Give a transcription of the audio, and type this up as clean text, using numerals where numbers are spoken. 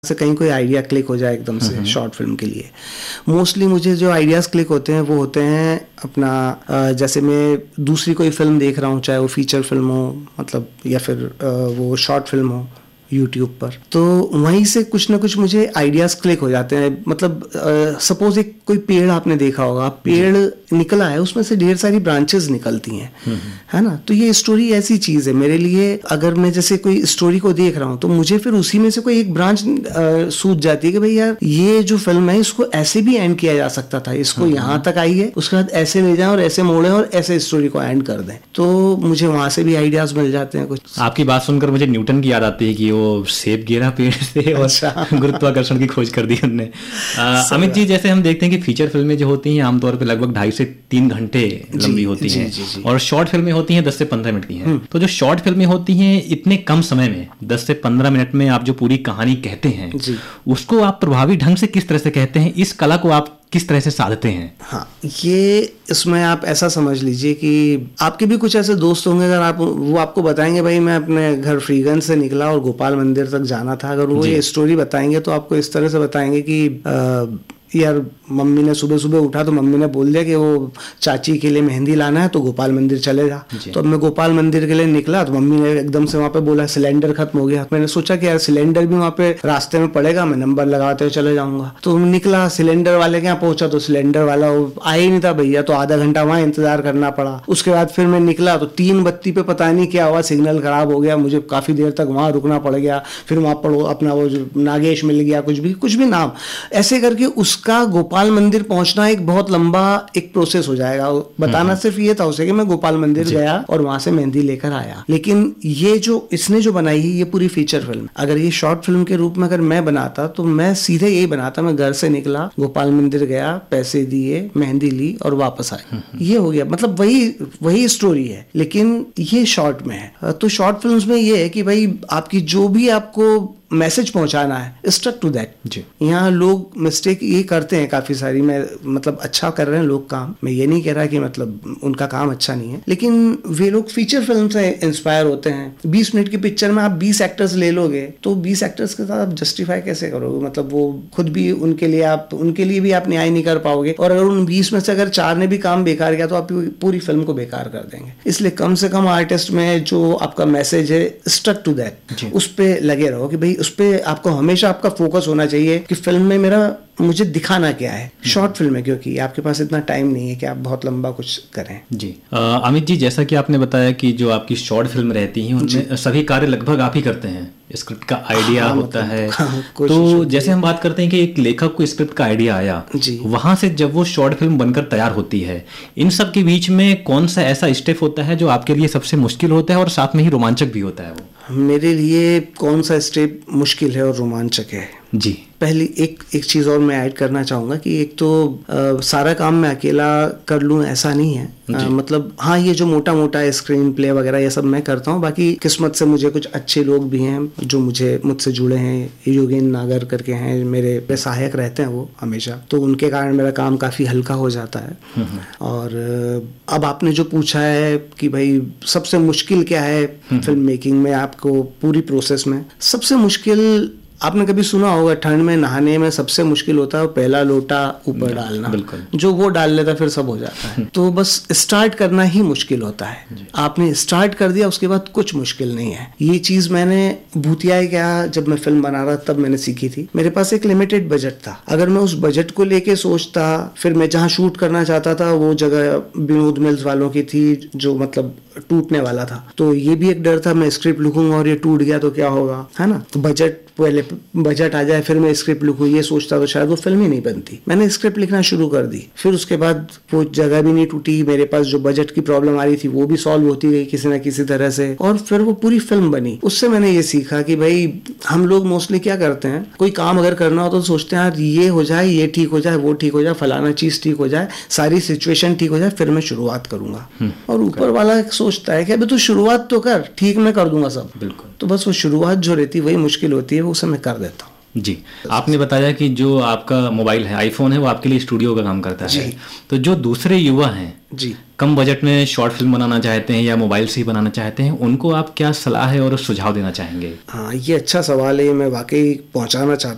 से कहीं कोई आइडिया क्लिक हो जाए एकदम से शॉर्ट फिल्म के लिए। मोस्टली मुझे जो आइडियाज़ क्लिक होते हैं वो होते हैं अपना जैसे मैं दूसरी कोई फिल्म देख रहा हूँ, चाहे वो फीचर फिल्म हो मतलब या फिर वो शॉर्ट फिल्म हो यूट्यूब पर, तो वहीं से कुछ ना कुछ मुझे आइडियाज़ क्लिक हो जाते हैं। मतलब सपोज एक कोई पेड़ आपने देखा होगा, पेड़ निकला है, उसमें से ढेर सारी ब्रांचेस निकलती हैं, है ना। तो ये स्टोरी ऐसी चीज़ है मेरे लिए, अगर मैं जैसे कोई स्टोरी को देख रहा हूँ तो मुझे फिर उसी में से कोई एक ब्रांच सूझ जाती है कि भाई यार ये जो फिल्म है इसको ऐसे भी एंड किया जा सकता था, इसको यहाँ तक आई है, उसके बाद ऐसे ले जाएं और ऐसे मोड़ें और ऐसे स्टोरी को एंड कर दें। तो मुझे वहाँ से भी आइडियाज़ मिल जाते हैं कुछ। आपकी बात सुनकर मुझे न्यूटन की याद आती है कि वो सेब गिरा पेड़ से और गुरुत्वाकर्षण की खोज कर दी उन्होंने। अमित जी, जैसे हम देखते हैं कि फीचर फिल्में जो होती हैं आमतौर पे लगभग 2.5 से 3 घंटे लंबी होती हैं और शॉर्ट फिल्में होती हैं 10 से 15 मिनट की हैं। तो जो शॉर्ट फिल्में होती हैं इतने कम समय में 10 से 15 मिनट में आप जो पूरी कहानी कहते हैं उसको आप प्रभावी ढंग से किस तरह से कहते हैं, इस कला को आप किस तरह से साधते हैं? हाँ, ये इसमें आप ऐसा समझ लीजिए कि आपके भी कुछ ऐसे दोस्त होंगे, अगर आप वो आपको बताएंगे भाई मैं अपने घर फ्रीगंज से निकला और गोपाल मंदिर तक जाना था, अगर वो ये स्टोरी बताएंगे तो आपको इस तरह से बताएंगे कि यार मम्मी ने सुबह सुबह उठा तो मम्मी ने बोल दिया कि वो चाची के लिए मेहंदी लाना है तो गोपाल मंदिर चले जा। तो अब मैं गोपाल मंदिर के लिए निकला तो मम्मी ने एकदम से वहाँ पे बोला सिलेंडर खत्म हो गया। मैंने सोचा कि यार सिलेंडर भी वहाँ पे रास्ते में पड़ेगा, मैं नंबर लगाते हुए चले जाऊंगा। तो निकला, सिलेंडर वाले के यहाँ पहुंचा तो सिलेंडर वाला आया ही नहीं था भैया, तो आधा घंटा वहाँ इंतजार करना पड़ा। उसके बाद फिर मैं निकला तो 3 बत्ती पे पता नहीं क्या हुआ, सिग्नल खराब हो गया, मुझे काफी देर तक वहाँ रुकना पड़ गया। फिर वहाँ पर अपना वो नागेश मिल गया, कुछ भी नाम, ऐसे करके उसका गोपाल मंदिर पहुंचना एक बहुत लंबा एक प्रोसेस हो जाएगा। बताना सिर्फ ये था उसे कि मैं गोपाल मंदिर गया और वहां से मेहंदी लेकर आया। लेकिन ये जो इसने जो बनाई है ये पूरी फीचर फिल्म, अगर ये शॉर्ट फिल्म के रूप में अगर मैं बनाता तो मैं सीधे यही बनाता, मैं घर से निकला, गोपाल मंदिर गया, पैसे दिए, मेहंदी ली और वापस आया, ये हो गया। मतलब वही स्टोरी है, लेकिन ये शॉर्ट में है। तो शॉर्ट फिल्म्स में ये है कि भाई आपकी जो भी आपको मैसेज पहुंचाना है, स्टक टू दैट। यहाँ लोग मिस्टेक ये करते हैं काफी सारी, मैं मतलब अच्छा कर रहे हैं लोग काम, मैं ये नहीं कह रहा कि मतलब उनका काम अच्छा नहीं है, लेकिन वे लोग फीचर फिल्म से इंस्पायर होते हैं। 20 मिनट की पिक्चर में आप 20 एक्टर्स ले लोगे तो 20 एक्टर्स के साथ आप जस्टिफाई कैसे करोगे? मतलब वो खुद भी उनके लिए भी आप न्याय नहीं कर पाओगे, और अगर उन 20 में से अगर 4 ने भी काम बेकार किया तो आप पूरी फिल्म को बेकार कर देंगे। इसलिए कम से कम आर्टिस्ट में जो आपका मैसेज है, स्टक टू दैट, उस पे लगे रहो कि भाई उस पे आपको हमेशा आपका फोकस होना चाहिए कि फिल्म में मुझे दिखाना क्या है। शॉर्ट फिल्म है क्योंकि आपके पास इतना टाइम नहीं है कि आप बहुत लंबा कुछ करें। जी अमित जी, जैसा कि आपने बताया कि जो आपकी शॉर्ट फिल्म रहती हैं उनमें सभी कार्य लगभग आप ही करते हैं, स्क्रिप्ट का आइडिया होता है। तो जैसे हम बात करते हैं कि एक लेखक को स्क्रिप्ट का आइडिया आया, वहां से जब वो शॉर्ट फिल्म बनकर तैयार होती है, इन सब के बीच में कौन सा ऐसा स्टेप होता है जो आपके लिए सबसे मुश्किल होता है और साथ में ही रोमांचक भी होता है? वो मेरे लिए कौन सा स्टेप मुश्किल है और रोमांचक है? जी, पहली एक चीज़ और मैं ऐड करना चाहूँगा कि एक तो सारा काम मैं अकेला कर लूँ ऐसा नहीं है। मतलब हाँ, ये जो मोटा मोटा स्क्रीन प्ले वगैरह ये सब मैं करता हूँ, बाकी किस्मत से मुझे कुछ अच्छे लोग भी हैं जो मुझसे जुड़े हैं। योगेन नागर करके हैं, मेरे सहायक रहते हैं वो हमेशा, तो उनके कारण मेरा काम काफ़ी हल्का हो जाता है। और अब आपने जो पूछा है कि भाई सबसे मुश्किल क्या है फिल्म मेकिंग में, आपको पूरी प्रोसेस में सबसे मुश्किल, आपने कभी सुना होगा ठंड में नहाने में सबसे मुश्किल होता है पहला लोटा ऊपर डालना, जो वो डाल लेता फिर सब हो जाता है। तो बस स्टार्ट करना ही मुश्किल होता है। आपने स्टार्ट कर दिया उसके बाद कुछ मुश्किल नहीं है। ये चीज मैंने भूतिया क्या जब मैं फिल्म बना रहा तब मैंने सीखी थी। मेरे पास एक लिमिटेड बजट था, अगर मैं उस बजट को लेके सोचता, फिर मैं जहाँ शूट करना चाहता था वो जगह विनोद मिल्स वालों की थी जो मतलब टूटने वाला था, तो ये भी एक डर था मैं स्क्रिप्ट लिखूंगा और ये टूट गया तो क्या होगा, है ना। तो पहले बजट आ जाए फिर मैं स्क्रिप्ट लिखूं, ये सोचता तो शायद वो फिल्म ही नहीं बनती। मैंने स्क्रिप्ट लिखना शुरू कर दी, फिर उसके बाद वो जगह भी नहीं टूटी, मेरे पास जो बजट की प्रॉब्लम आ रही थी वो भी सॉल्व होती गई किसी ना किसी तरह से, और फिर वो पूरी फिल्म बनी। उससे मैंने ये सीखा कि भाई हम लोग मोस्टली क्या करते हैं, कोई काम अगर करना हो तो सोचते हैं यार ये हो जाए, ये ठीक हो जाए, वो ठीक हो जाए, फलाना चीज ठीक हो जाए, सारी सिचुएशन ठीक हो जाए, फिर मैं शुरुआत करूंगा। और ऊपर वाला सोचता है कि अभी तू शुरुआत तो कर, ठीक मैं कर दूंगा सब। बिल्कुल। तो बस वो शुरुआत जो रहती है वही मुश्किल होती है, वो उसे मैं कर देता हूँ। जी, आपने बताया कि जो आपका मोबाइल है, आईफोन है, वो आपके लिए स्टूडियो का काम करता है। तो जो दूसरे युवा हैं जी, कम बजट में शॉर्ट फिल्म बनाना चाहते हैं या मोबाइल से ही बनाना चाहते हैं, उनको आप क्या सलाह है और सुझाव देना चाहेंगे? हाँ, ये अच्छा सवाल है, मैं वाकई पहुंचाना चाहता